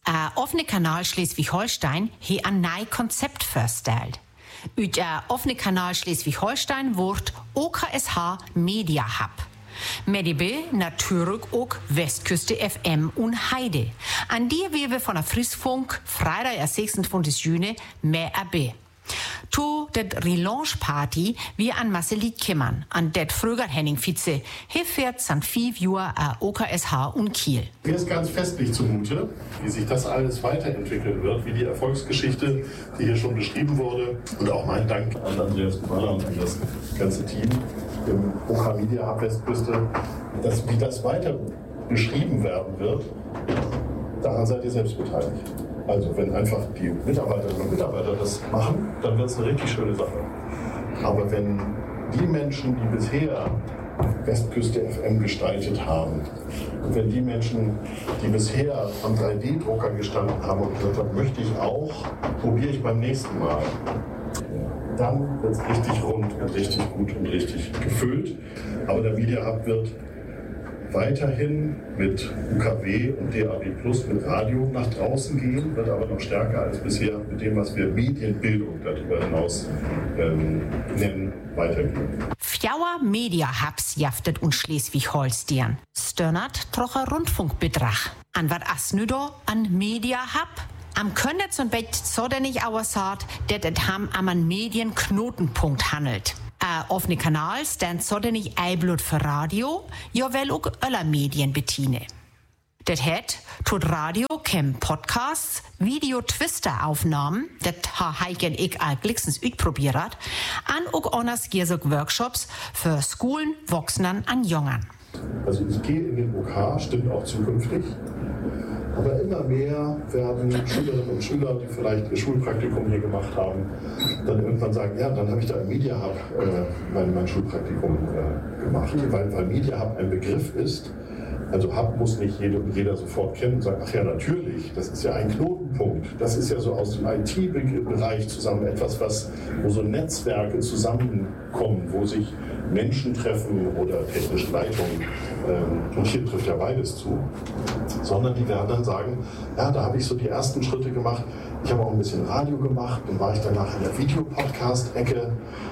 Offene Kanal Schleswig-Holstein he ein neues Konzept vorgestellt. Uit Offene Kanal Schleswig-Holstein wordt OKSH Media Hub. Met die natuurlijk ook Westküste FM und Heide. An die wir von der Friesfunk Freitag, 26. Juni, mehr AB. To det Relaunch Party wie an Marceli Kimmern, an det früher Henning Vize, he fährt san 5 Jahre OKSH und Kiel. Mir ist ganz festlich zumute, wie sich das alles weiterentwickeln wird, wie die Erfolgsgeschichte, die hier schon beschrieben wurde. Und auch mein Dank an Andreas Kuala und an das ganze Team im OK Media Hub Westküste, wie das weiter beschrieben werden wird, daran seid ihr selbst beteiligt. Also wenn einfach die Mitarbeiterinnen und Mitarbeiter das machen, dann wird es eine richtig schöne Sache. Aber wenn die Menschen, die bisher Westküste FM gestaltet haben, und wenn die Menschen, die bisher am 3D-Drucker gestanden haben und gesagt haben, möchte ich auch, probiere ich beim nächsten Mal, dann wird es richtig rund und richtig gut und richtig gefüllt. Aber der Media Hub wird weiterhin mit UKW und DAB Plus mit Radio nach draußen gehen, wird aber noch stärker als bisher mit dem, was wir Medienbildung darüber hinaus nennen, weitergehen. Fjauer Media Hubs jaftet und Schleswig-Holstein. Störnert trocher Rundfunkbetrag. An wat as nu do an Media Hub? Am Könnet zum Bett so denn nicht aussagt, der det ham am an Medienknotenpunkt handelt. Offene Kanal stand so denn nicht Eiblut für Radio, ja wel auch öller Medien bediene. Det het tut Radio kem Podcasts, Video-Twister-Aufnahmen, det ha Heike und ich glixens utprobiert, an auch anders Giersog Workshops für Schulen, Wuchsnern an Jungern. Also ich gehe in den OK, stimmt auch zukünftig. Aber immer mehr werden Schülerinnen und Schüler, die vielleicht ihr Schulpraktikum hier gemacht haben, dann irgendwann sagen, ja, dann habe ich da im Media Hub mein Schulpraktikum gemacht. Weil Media Hub ein Begriff ist, also Hub muss nicht jeder sofort kennen und sagen, ach ja, natürlich, das ist ja ein Knotenpunkt. Das ist ja so aus dem IT-Bereich zusammen etwas, wo so Netzwerke zusammenkommen, wo sich Menschen treffen oder technische Leitungen. Und hier trifft ja beides zu. Sondern die werden dann sagen, ja, da habe ich so die ersten Schritte gemacht. Ich habe auch ein bisschen Radio gemacht, dann war ich danach in der Videopodcast-Ecke.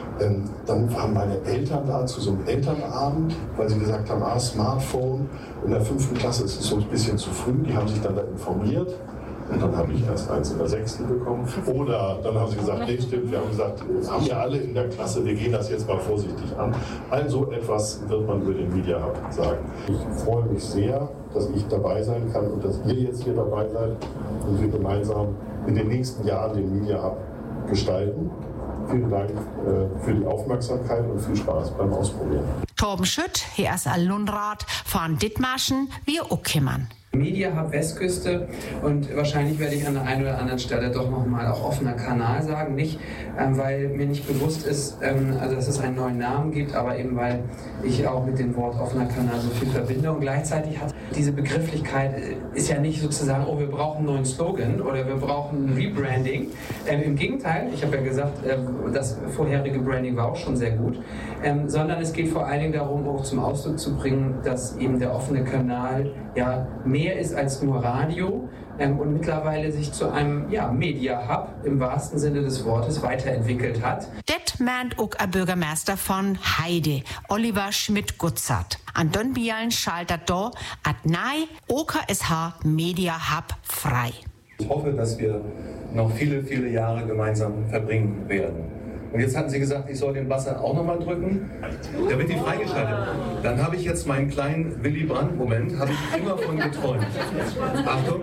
Dann waren meine Eltern da zu so einem Elternabend, weil sie gesagt haben, Smartphone. In der 5. Klasse ist es so ein bisschen zu früh, die haben sich dann da informiert. Und dann habe ich erst eins in der 6. bekommen. Oder dann haben sie gesagt, nee, stimmt, wir haben gesagt, das haben ja alle in der Klasse, wir gehen das jetzt mal vorsichtig an. Also etwas wird man über den Media Hub sagen. Ich freue mich sehr, dass ich dabei sein kann und dass ihr jetzt hier dabei seid und wir gemeinsam in den nächsten Jahren den Media Hub gestalten. Vielen Dank für die Aufmerksamkeit und viel Spaß beim Ausprobieren. Torben Schütt, hier ist Lundrat von Dithmarschen, wir auch kümmern. Media Hub Westküste und wahrscheinlich werde ich an der einen oder anderen Stelle doch nochmal auch offener Kanal sagen, nicht weil mir nicht bewusst ist, also dass es einen neuen Namen gibt, aber eben weil ich auch mit dem Wort offener Kanal so viel verbinde und gleichzeitig hat diese Begrifflichkeit ist ja nicht sozusagen, oh wir brauchen einen neuen Slogan oder wir brauchen ein Rebranding, im Gegenteil, ich habe ja gesagt, das vorherige Branding war auch schon sehr gut, sondern es geht vor allen Dingen darum, auch zum Ausdruck zu bringen, dass eben der offene Kanal ja mehr ist als nur Radio und mittlerweile sich zu einem Media Hub im wahrsten Sinne des Wortes weiterentwickelt hat. Det meint auch ein Bürgermeister von Heide, Oliver Schmidt-Gutzert. An Dönbialen schaltet da at nei OKSH Media Hub frei. Ich hoffe, dass wir noch viele, viele Jahre gemeinsam verbringen werden. Und jetzt hatten Sie gesagt, ich soll den Buzzer auch nochmal drücken. Da wird die freigeschaltet. Dann habe ich jetzt meinen kleinen Willy Brandt-Moment, habe ich immer von geträumt. Achtung,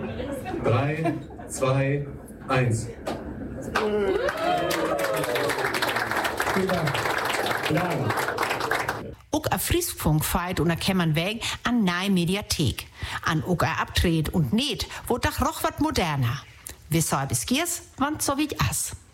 3, 2, 1. Vielen Dank. Auch a Friesfunk feit und a kämmern weg an nei Mediathek. An auch a Abtret und Näht, wo dach roch wat moderner. Weshalb es giers, wann so wie as.